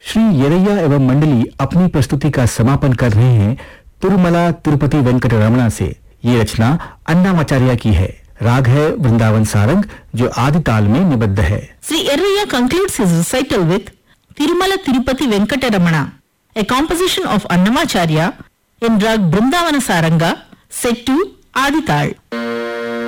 श्री येरैया एवं मंडली अपनी प्रस्तुति का समापन कर रहे हैं तिरुमला तिरुपति वेंकटरमणा से। ये रचना अन्नामाचार्य की है। राग है वृंदावन सारंग जो आदि ताल में निबद्ध है। Sri Yerraya concludes his recital with Tirumala Tirupati Venkateramana, a composition of Annamacharya in rag Vrindavana Saranga set to Adi Tal.